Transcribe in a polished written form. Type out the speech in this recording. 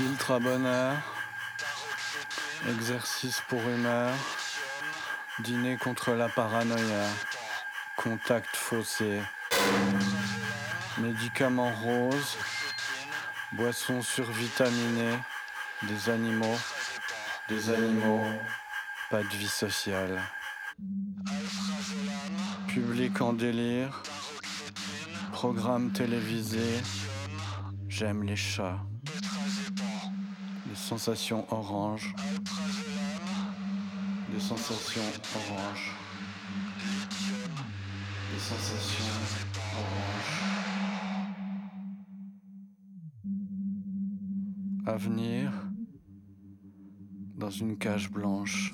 Filtre à bonheur, exercice pour humeur, dîner contre la paranoïa, contact faussé, médicaments roses, boissons survitaminées, des animaux, pas de vie sociale. Public en délire, programme télévisé, j'aime les chats. Des sensations orange, des sensations orange, des sensations orange. Avenir dans une cage blanche.